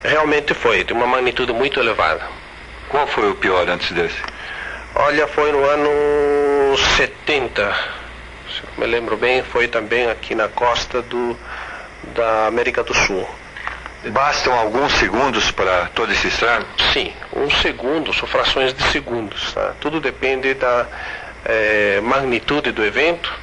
Realmente foi, de uma magnitude muito elevada. Qual foi o pior antes desse? Olha, foi no ano 70, se eu me lembro bem, foi também aqui na costa da América do Sul. Bastam alguns segundos para todo esse estrago? Sim, um segundo, são frações de segundos. Tá? Tudo depende da magnitude do evento,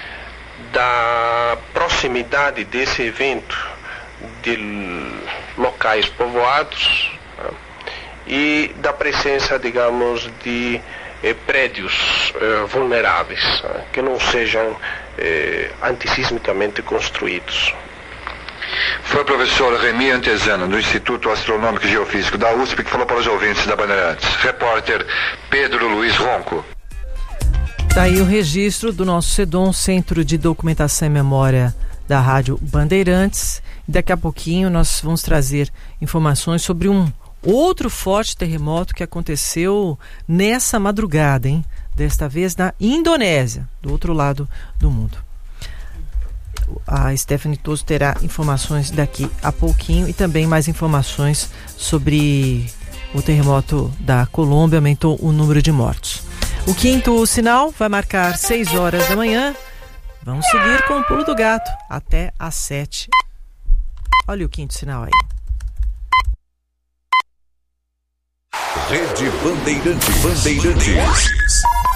da proximidade desse evento de locais povoados, tá? E da presença, digamos, de prédios vulneráveis, tá? Que não sejam antissismicamente construídos. Foi o professor Remy Antezano, do Instituto Astronômico e Geofísico da USP, que falou para os ouvintes da Bandeirantes. Repórter Pedro Luiz Ronco. Está aí o registro do nosso CEDOM, Centro de Documentação e Memória da Rádio Bandeirantes. Daqui a pouquinho nós vamos trazer informações sobre um outro forte terremoto que aconteceu nessa madrugada, hein? Desta vez na Indonésia, do outro lado do mundo. A Stephanie Toso terá informações daqui a pouquinho e também mais informações sobre o terremoto da Colômbia. Aumentou o número de mortos. O quinto sinal vai marcar 6 horas da manhã. Vamos seguir com o Pulo do Gato até às 7. Olha o quinto sinal aí. Rede Bandeirantes.